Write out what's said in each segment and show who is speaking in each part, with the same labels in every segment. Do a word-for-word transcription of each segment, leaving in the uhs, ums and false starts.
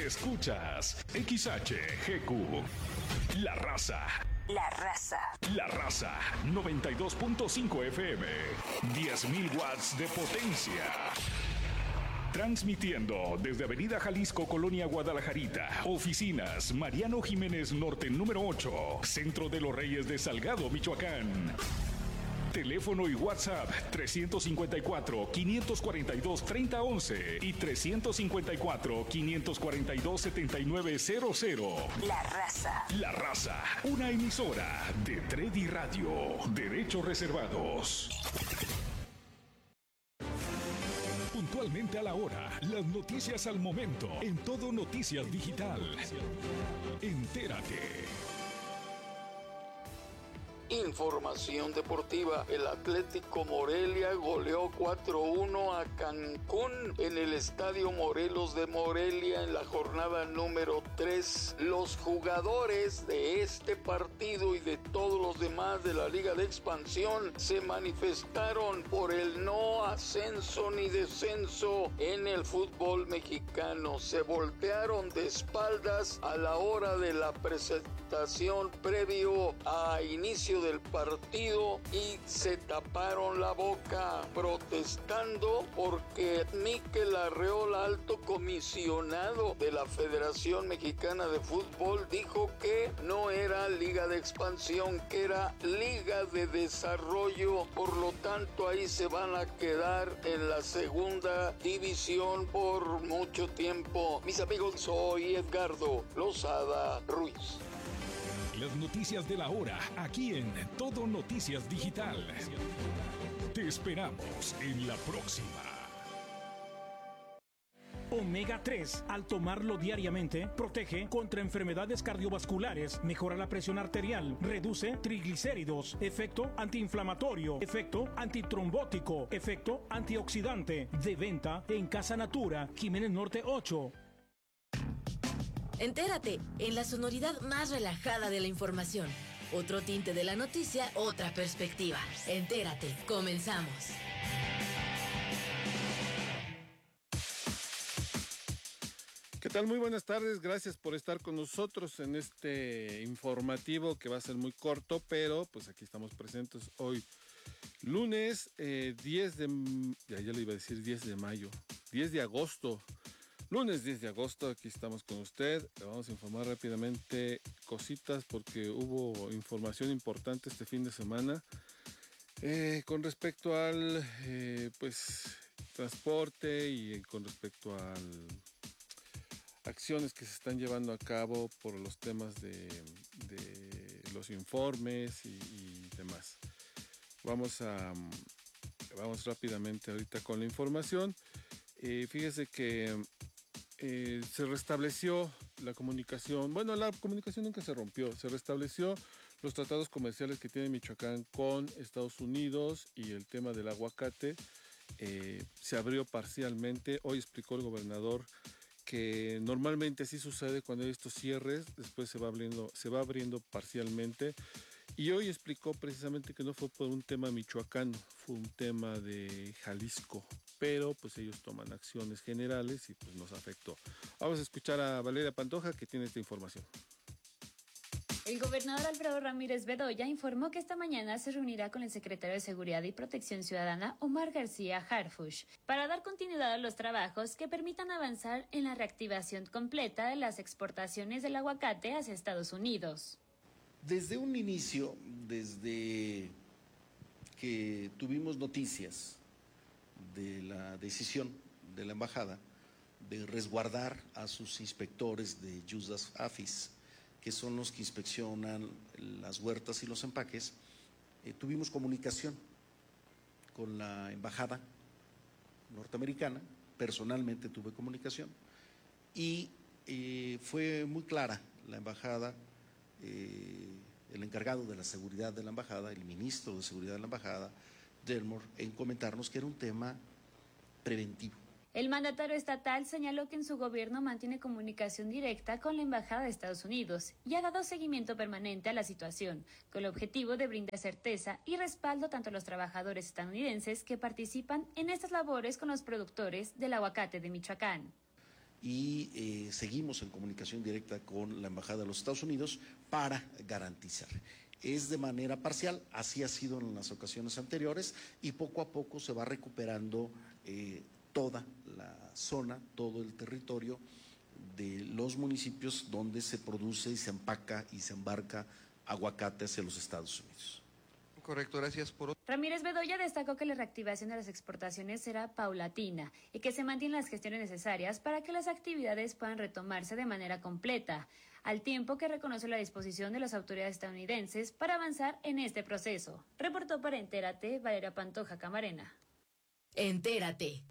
Speaker 1: Escuchas X H G Q. La Raza.
Speaker 2: La Raza.
Speaker 1: La Raza. noventa y dos punto cinco F M. diez mil watts de potencia. Transmitiendo desde Avenida Jalisco, Colonia Guadalajarita. Oficinas Mariano Jiménez Norte número ocho. Centro de los Reyes de Salgado, Michoacán. Teléfono y WhatsApp trescientos cincuenta y cuatro, quinientos cuarenta y dos, treinta once y trescientos cincuenta y cuatro, quinientos cuarenta y dos, setenta y nueve cero cero.
Speaker 2: La Raza.
Speaker 1: La Raza, una emisora de Tredi Radio. Derechos reservados. Puntualmente a la hora, las noticias al momento, en Todo Noticias Digital. Entérate.
Speaker 3: Información deportiva. El Atlético Morelia goleó cuatro uno a Cancún en el Estadio Morelos de Morelia en la jornada número tres. Los jugadores de este partido y de todos los demás de la Liga de Expansión se manifestaron por el no ascenso ni descenso en el fútbol mexicano. Se voltearon de espaldas a la hora de la presentación previo a inicio del partido y se taparon la boca protestando porque Mikel Arreola, alto comisionado de la Federación Mexicana de Fútbol, dijo que no era Liga de Expansión, que era Liga de Desarrollo. Por lo tanto, ahí se van a quedar en la segunda división por mucho tiempo. Mis amigos, soy Edgardo Lozada Ruiz.
Speaker 1: Las noticias de la hora, aquí en Todo Noticias Digital. Te esperamos en la próxima.
Speaker 4: Omega tres, al tomarlo diariamente, protege contra enfermedades cardiovasculares, mejora la presión arterial, reduce triglicéridos, efecto antiinflamatorio, efecto antitrombótico, efecto antioxidante. De venta en Casa Natura, Jiménez Norte ocho.
Speaker 2: Entérate, en la sonoridad más relajada de la información. Otro tinte de la noticia, otra perspectiva. Entérate, comenzamos.
Speaker 5: ¿Qué tal? Muy buenas tardes, gracias por estar con nosotros en este informativo que va a ser muy corto, pero pues aquí estamos presentes hoy, lunes eh, diez de, ya, ya le iba a decir diez de mayo, diez de agosto. Lunes diez de agosto, aquí estamos con usted. Le vamos a informar rápidamente cositas porque hubo información importante este fin de semana eh, con respecto al eh, pues transporte y con respecto a acciones que se están llevando a cabo por los temas de, de los informes y, y demás. Vamos a vamos rápidamente ahorita con la información. Eh, fíjese que Eh, se restableció la comunicación, bueno, la comunicación nunca se rompió, se restableció los tratados comerciales que tiene Michoacán con Estados Unidos y el tema del aguacate eh, se abrió parcialmente. Hoy explicó el gobernador que normalmente así sucede cuando hay estos cierres, después se va abriendo, se va abriendo parcialmente. Y hoy explicó precisamente que no fue por un tema michoacano, fue un tema de Jalisco, pero pues ellos toman acciones generales y pues nos afectó. Vamos a escuchar a Valeria Pantoja que tiene esta información.
Speaker 6: El gobernador Alfredo Ramírez Bedoya informó que esta mañana se reunirá con el secretario de Seguridad y Protección Ciudadana, Omar García Harfuch, para dar continuidad a los trabajos que permitan avanzar en la reactivación completa de las exportaciones del aguacate hacia Estados Unidos.
Speaker 7: Desde un inicio, desde que tuvimos noticias de la decisión de la embajada de resguardar a sus inspectores de Jusdas Afis, que son los que inspeccionan las huertas y los empaques, eh, tuvimos comunicación con la embajada norteamericana, personalmente tuve comunicación y eh, fue muy clara la embajada. Eh, el encargado de la seguridad de la embajada, el ministro de seguridad de la embajada, Delmore, en comentarnos que era un tema preventivo.
Speaker 6: El mandatario estatal señaló que en su gobierno mantiene comunicación directa con la embajada de Estados Unidos y ha dado seguimiento permanente a la situación, con el objetivo de brindar certeza y respaldo tanto a los trabajadores estadounidenses que participan en estas labores con los productores del aguacate de Michoacán.
Speaker 7: y eh, seguimos en comunicación directa con la Embajada de los Estados Unidos para garantizar. Es de manera parcial, así ha sido en las ocasiones anteriores, y poco a poco se va recuperando eh, toda la zona, todo el territorio de los municipios donde se produce y se empaca y se embarca aguacate hacia los Estados Unidos.
Speaker 8: Correcto, gracias por...
Speaker 6: Ramírez Bedoya destacó que la reactivación de las exportaciones será paulatina y que se mantienen las gestiones necesarias para que las actividades puedan retomarse de manera completa, al tiempo que reconoce la disposición de las autoridades estadounidenses para avanzar en este proceso. Reportó para Entérate, Valeria Pantoja Camarena.
Speaker 2: Entérate.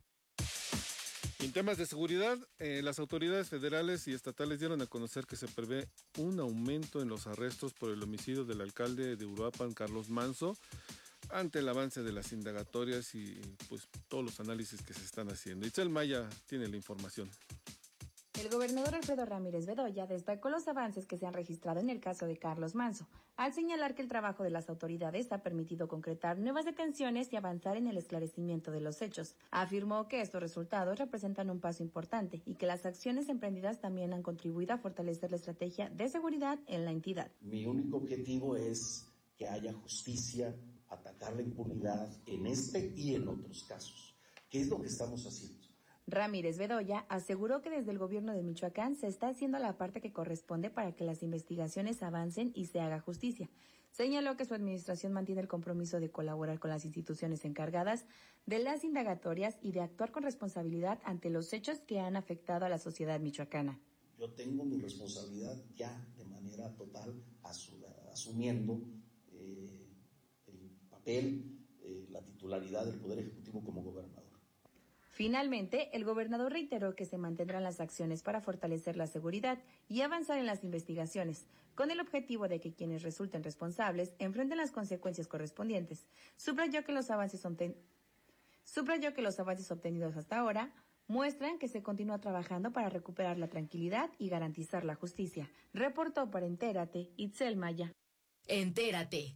Speaker 5: En temas de seguridad, eh, las autoridades federales y estatales dieron a conocer que se prevé un aumento en los arrestos por el homicidio del alcalde de Uruapan, Carlos Manzo, ante el avance de las indagatorias y pues todos los análisis que se están haciendo. Itzel Maya tiene la información.
Speaker 9: El gobernador Alfredo Ramírez Bedoya destacó los avances que se han registrado en el caso de Carlos Manzo, al señalar que el trabajo de las autoridades ha permitido concretar nuevas detenciones y avanzar en el esclarecimiento de los hechos. Afirmó que estos resultados representan un paso importante y que las acciones emprendidas también han contribuido a fortalecer la estrategia de seguridad en la entidad.
Speaker 10: Mi único objetivo es que haya justicia, atacar la impunidad en este y en otros casos. ¿Qué es lo que estamos haciendo?
Speaker 9: Ramírez Bedoya aseguró que desde el gobierno de Michoacán se está haciendo la parte que corresponde para que las investigaciones avancen y se haga justicia. Señaló que su administración mantiene el compromiso de colaborar con las instituciones encargadas de las indagatorias y de actuar con responsabilidad ante los hechos que han afectado a la sociedad michoacana.
Speaker 10: Yo tengo mi responsabilidad ya de manera total asu- asumiendo eh, el papel, eh, la titularidad del Poder Ejecutivo como gobernador.
Speaker 9: Finalmente, el gobernador reiteró que se mantendrán las acciones para fortalecer la seguridad y avanzar en las investigaciones, con el objetivo de que quienes resulten responsables enfrenten las consecuencias correspondientes. Subrayó que los avances, obten... Subrayó que los avances obtenidos hasta ahora muestran que se continúa trabajando para recuperar la tranquilidad y garantizar la justicia. Reportó para Entérate, Itzel Maya.
Speaker 2: Entérate.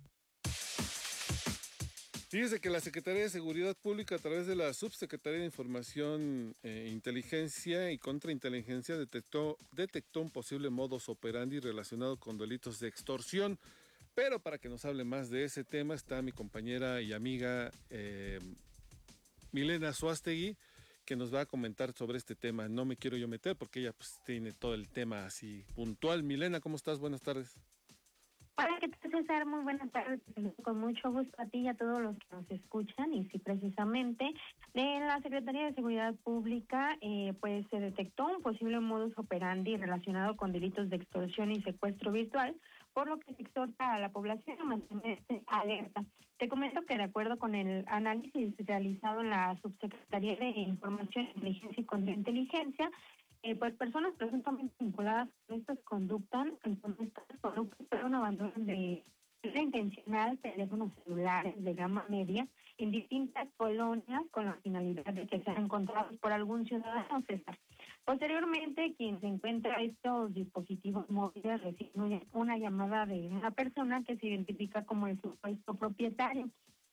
Speaker 5: Fíjese que la Secretaría de Seguridad Pública, a través de la Subsecretaría de Información, eh, Inteligencia y Contrainteligencia, detectó, detectó un posible modus operandi relacionado con delitos de extorsión. Pero para que nos hable más de ese tema está mi compañera y amiga eh, Milena Suástegui, que nos va a comentar sobre este tema. No me quiero yo meter porque ella pues tiene todo el tema así puntual. Milena, ¿cómo estás? Buenas tardes.
Speaker 11: Hola, ¿qué tal, César? Muy buenas tardes. Con mucho gusto a ti y a todos los que nos escuchan. Y sí, precisamente, en la Secretaría de Seguridad Pública, eh, pues se detectó un posible modus operandi relacionado con delitos de extorsión y secuestro virtual, por lo que se exhorta a la población a mantenerse alerta. Te comento que de acuerdo con el análisis realizado en la Subsecretaría de Información, Inteligencia y Contrainteligencia, Eh, pues personas presuntamente vinculadas con estas conductas, con estas conductas, fueron abandono de manera intencional teléfonos celulares de gama media en distintas colonias con la finalidad de que sean encontrados por algún ciudadano, César. Posteriormente, quien se encuentra estos dispositivos móviles recibe una llamada de una persona que se identifica como el supuesto propietario.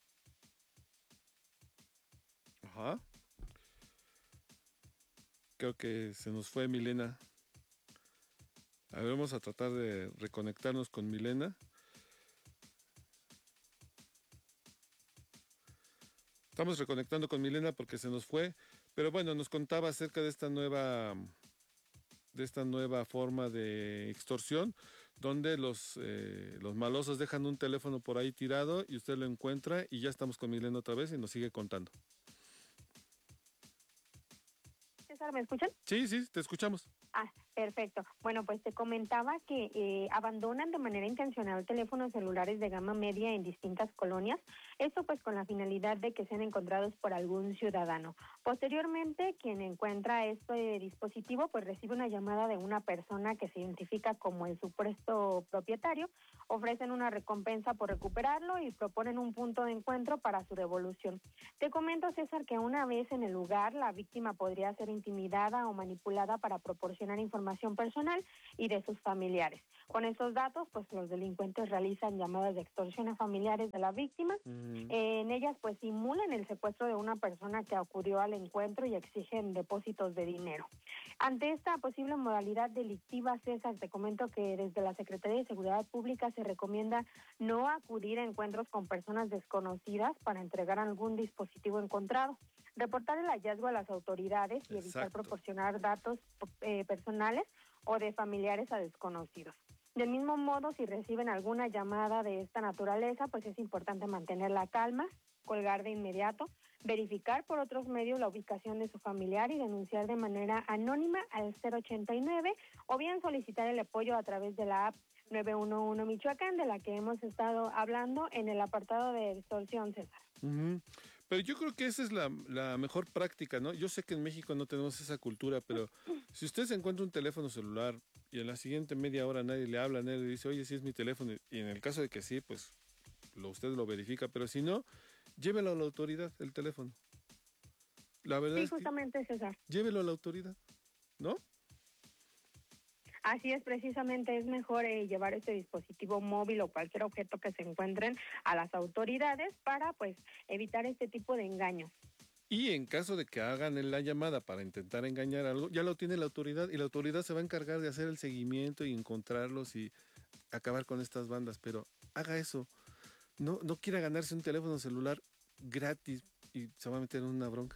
Speaker 5: Ajá. Creo que se nos fue Milena. A ver, vamos a tratar de reconectarnos con Milena. Estamos reconectando con Milena porque se nos fue, pero bueno, nos contaba acerca de esta nueva, de esta nueva forma de extorsión, donde los, eh, los malosos dejan un teléfono por ahí tirado y usted lo encuentra y ya estamos con Milena otra vez y nos sigue contando.
Speaker 11: ¿Me escuchan?
Speaker 5: Sí, sí, te escuchamos.
Speaker 11: Ah, perfecto. Bueno, pues te comentaba que eh, abandonan de manera intencional teléfonos celulares de gama media en distintas colonias, esto pues con la finalidad de que sean encontrados por algún ciudadano. Posteriormente, quien encuentra este dispositivo pues recibe una llamada de una persona que se identifica como el supuesto propietario, ofrecen una recompensa por recuperarlo y proponen un punto de encuentro para su devolución. Te comento, César, que una vez en el lugar la víctima podría ser intimidada o manipulada para proporcionar información personal y de sus familiares. Con estos datos, pues los delincuentes realizan llamadas de extorsión a familiares de la víctima. Uh-huh. Eh, en ellas, pues simulan el secuestro de una persona que acudió al encuentro y exigen depósitos de dinero. Ante esta posible modalidad delictiva, César, te comento que desde la Secretaría de Seguridad Pública se recomienda no acudir a encuentros con personas desconocidas para entregar algún dispositivo encontrado, reportar el hallazgo a las autoridades y evitar
Speaker 5: Exacto.
Speaker 11: proporcionar datos eh, personales o de familiares a desconocidos. Del mismo modo, si reciben alguna llamada de esta naturaleza, pues es importante mantener la calma, colgar de inmediato, verificar por otros medios la ubicación de su familiar y denunciar de manera anónima al cero ochenta y nueve o bien solicitar el apoyo a través de la app nueve uno uno Michoacán, de la que hemos estado hablando en el apartado de extorsión, César.
Speaker 5: Uh-huh. Pero yo creo que esa es la, la mejor práctica, ¿no? Yo sé que en México no tenemos esa cultura, pero si usted se encuentra un teléfono celular y en la siguiente media hora nadie le habla, nadie le dice, oye, sí es mi teléfono, y en el caso de que sí, pues lo, usted lo verifica, pero si no, llévelo a la autoridad, el teléfono. La verdad
Speaker 11: Sí,
Speaker 5: es que
Speaker 11: justamente, César.
Speaker 5: llévelo a la autoridad, ¿no?
Speaker 11: Así es, precisamente es mejor eh, llevar este dispositivo móvil o cualquier objeto que se encuentren a las autoridades para, pues, evitar este tipo de engaños.
Speaker 5: Y en caso de que hagan la llamada para intentar engañar algo, ya lo tiene la autoridad y la autoridad se va a encargar de hacer el seguimiento y encontrarlos y acabar con estas bandas, pero haga eso. No, no quiera ganarse un teléfono celular gratis y se va a meter en una bronca.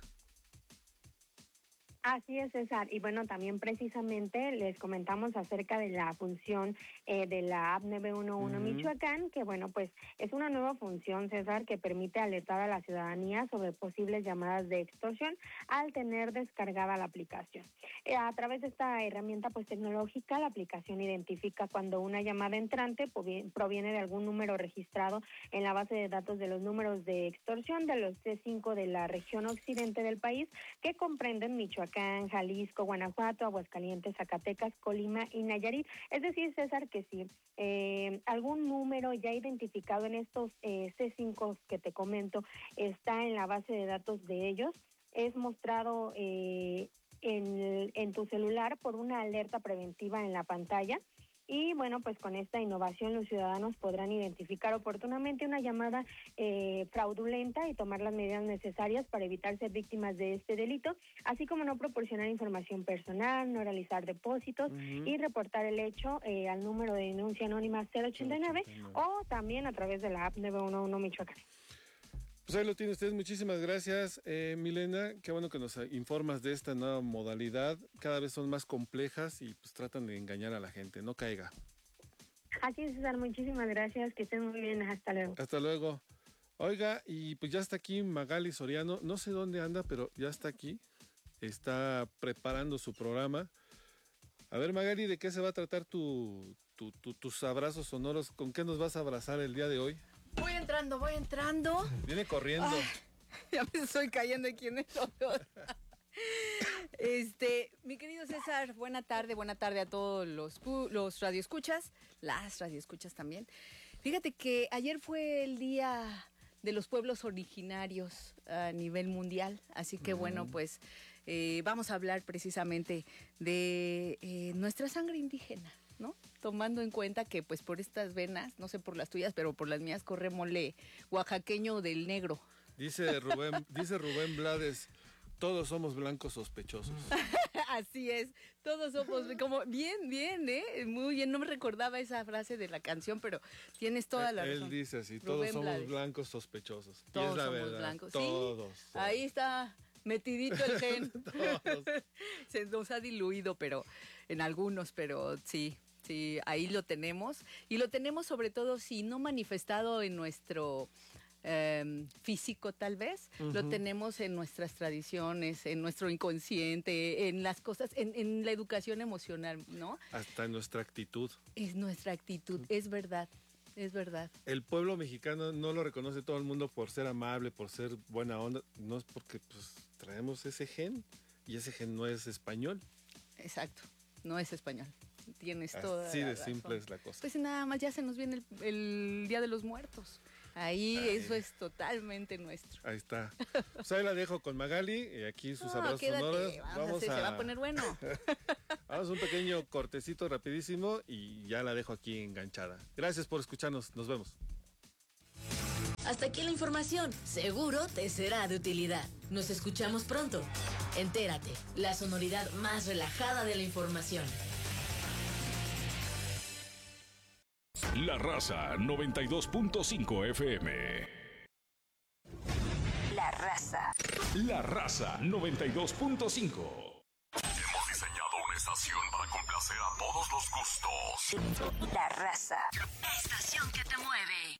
Speaker 11: Así es, César. Y bueno, también precisamente les comentamos acerca de la función eh, de la app nueve uno uno uh-huh. Michoacán, que bueno, pues es una nueva función, César, que permite alertar a la ciudadanía sobre posibles llamadas de extorsión al tener descargada la aplicación. Eh, a través de esta herramienta pues tecnológica, la aplicación identifica cuando una llamada entrante proviene de algún número registrado en la base de datos de los números de extorsión de los C cinco de la región occidente del país, que comprenden Michoacán, Jalisco, Guanajuato, Aguascalientes, Zacatecas, Colima y Nayarit. Es decir, César, que si eh, algún número ya identificado en estos eh, C cinco que te comento está en la base de datos de ellos, es mostrado eh, en, en tu celular por una alerta preventiva en la pantalla. Y bueno, pues con esta innovación los ciudadanos podrán identificar oportunamente una llamada eh, fraudulenta y tomar las medidas necesarias para evitar ser víctimas de este delito, así como no proporcionar información personal, no realizar depósitos uh-huh. y reportar el hecho eh, al número de denuncia anónima cero ochenta y nueve o también a través de la app nueve uno uno Michoacán.
Speaker 5: Pues ahí lo tiene usted, muchísimas gracias, eh, Milena, qué bueno que nos informas de esta nueva modalidad, cada vez son más complejas y pues tratan de engañar a la gente, no caiga.
Speaker 11: Así es, César, muchísimas gracias, que estén muy bien, hasta luego.
Speaker 5: Hasta luego. Oiga, y pues ya está aquí Magali Soriano, no sé dónde anda, pero ya está aquí, está preparando su programa. A ver, Magali, ¿de qué se va a tratar tu, tu, tu, tus abrazos sonoros? ¿Con qué nos vas a abrazar el día de hoy?
Speaker 12: Voy entrando, voy entrando.
Speaker 5: Viene corriendo. Ay,
Speaker 12: ya me estoy cayendo aquí en el olor. Este, mi querido César, buena tarde, buena tarde a todos los, los radioescuchas, las radioescuchas también. Fíjate que ayer fue el día de los pueblos originarios a nivel mundial, así que uh-huh. bueno, pues eh, vamos a hablar precisamente de eh, nuestra sangre indígena, ¿no? Tomando en cuenta que pues por estas venas, no sé por las tuyas, pero por las mías corre mole oaxaqueño del negro.
Speaker 5: Dice Rubén, dice Rubén Blades, todos somos blancos sospechosos.
Speaker 12: Así es, todos somos, como bien, bien, ¿eh? Muy bien, no me recordaba esa frase de la canción, pero tienes toda la
Speaker 5: Él
Speaker 12: razón.
Speaker 5: Él dice así,
Speaker 12: Rubén
Speaker 5: todos somos
Speaker 12: Blades.
Speaker 5: blancos sospechosos.
Speaker 12: Todos
Speaker 5: y es la
Speaker 12: somos
Speaker 5: verdad,
Speaker 12: blancos,
Speaker 5: todos.
Speaker 12: ¿sí?
Speaker 5: Todos.
Speaker 12: Ahí está metidito el gen. Se nos ha diluido, pero en algunos, pero sí. Sí, ahí lo tenemos. Y lo tenemos sobre todo, si no manifestado en nuestro eh, físico tal vez, uh-huh. lo tenemos en nuestras tradiciones, en nuestro inconsciente, en las cosas, en, en la educación emocional, ¿no?
Speaker 5: Hasta en nuestra actitud.
Speaker 12: Es nuestra actitud, es verdad, es verdad.
Speaker 5: El pueblo mexicano no lo reconoce todo el mundo por ser amable, por ser buena onda, no es porque pues traemos ese gen y ese gen no es español.
Speaker 12: Exacto, no es español. Tienes toda
Speaker 5: Así
Speaker 12: la
Speaker 5: de
Speaker 12: razón.
Speaker 5: simple es la cosa.
Speaker 12: Pues nada más ya se nos viene el, el Día de los Muertos. Ahí Ay. Eso es totalmente nuestro.
Speaker 5: Ahí está. Pues ahí la dejo con Magali y aquí sus no, abrazos
Speaker 12: quédate,
Speaker 5: sonoros.
Speaker 12: Vamos,
Speaker 5: vamos
Speaker 12: a...
Speaker 5: a...
Speaker 12: Se va a poner bueno.
Speaker 5: Vamos a un pequeño cortecito rapidísimo y ya la dejo aquí enganchada. Gracias por escucharnos. Nos vemos.
Speaker 2: Hasta aquí la información. Seguro te será de utilidad. Nos escuchamos pronto. Entérate, la sonoridad más relajada de la información.
Speaker 1: La Raza noventa y dos punto cinco F M.
Speaker 13: La Raza.
Speaker 1: La Raza noventa y dos punto cinco.
Speaker 14: Hemos diseñado una estación para complacer a todos los gustos.
Speaker 13: La Raza. La estación que te mueve.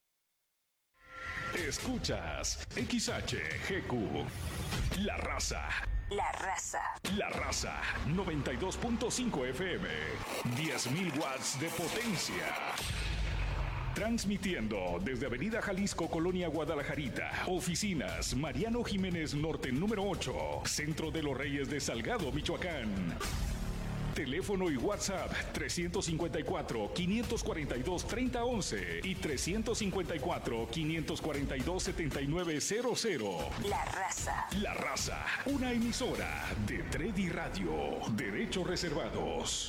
Speaker 1: Escuchas X H G Q. La Raza.
Speaker 13: La Raza.
Speaker 1: La Raza noventa y dos punto cinco F M. diez mil watts de potencia. Transmitiendo desde Avenida Jalisco, Colonia Guadalajarita. Oficinas Mariano Jiménez Norte número ocho. Centro de los Reyes de Salgado, Michoacán. Teléfono y WhatsApp trescientos cincuenta y cuatro, quinientos cuarenta y dos, treinta once y trescientos cincuenta y cuatro, quinientos cuarenta y dos, setenta y nueve cero cero.
Speaker 13: La Raza.
Speaker 1: La Raza, una emisora de Tredi Radio. Derechos reservados.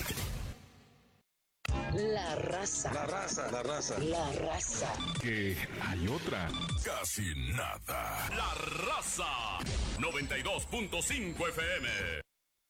Speaker 13: La Raza.
Speaker 14: La Raza, la Raza.
Speaker 13: La Raza.
Speaker 1: Que hay otra.
Speaker 14: Casi nada.
Speaker 15: La Raza noventa y dos punto cinco F M.